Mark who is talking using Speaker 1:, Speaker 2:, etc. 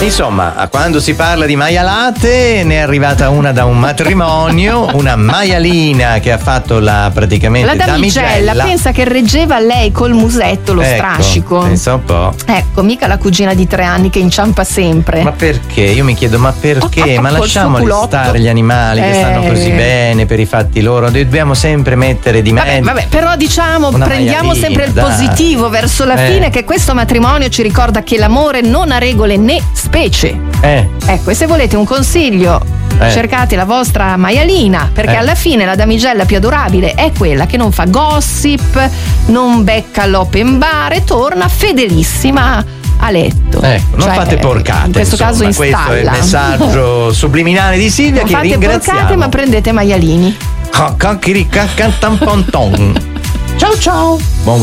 Speaker 1: Insomma, quando si parla di maialate, ne è arrivata una da un matrimonio, una maialina che ha fatto praticamente
Speaker 2: la damigella. Pensa che reggeva lei col musetto lo strascico.
Speaker 1: Pensa un po'.
Speaker 2: Ecco, mica la cugina di 3 anni che inciampa sempre.
Speaker 1: Ma perché? Io mi chiedo, ma perché? Ma lasciamoli stare gli animali che stanno così bene per i fatti loro. Dobbiamo sempre mettere di mezzo.
Speaker 2: Vabbè, però diciamo, prendiamo sempre il positivo verso la fine, che questo matrimonio ci ricorda che l'amore non ha regole né specie. Ecco, e se volete un consiglio, cercate la vostra maialina, perché alla fine la damigella più adorabile è quella che non fa gossip, non becca l'open bar e torna fedelissima a letto.
Speaker 1: Non fate porcate.
Speaker 2: In questo caso installa.
Speaker 1: Questo è il messaggio subliminale di Silvia,
Speaker 2: non
Speaker 1: che
Speaker 2: fate
Speaker 1: ringraziamo.
Speaker 2: porcate, ma prendete maialini.
Speaker 1: Ciao ciao. Buon